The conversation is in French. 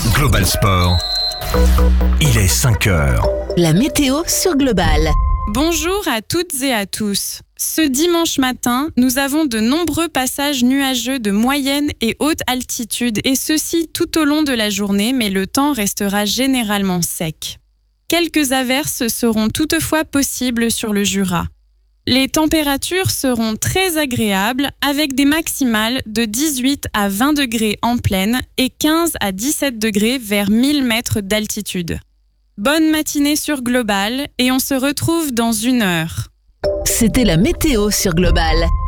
Global Sport, il est 5 heures. La météo sur Global. Bonjour à toutes et à tous. Ce dimanche matin, nous avons de nombreux passages nuageux de moyenne et haute altitude et ceci tout au long de la journée, mais le temps restera généralement sec. Quelques averses seront toutefois possibles sur le Jura. Les températures seront très agréables avec des maximales de 18 à 20 degrés en plaine et 15 à 17 degrés vers 1000 mètres d'altitude. Bonne matinée sur Global et on se retrouve dans 1 heure. C'était la météo sur Global.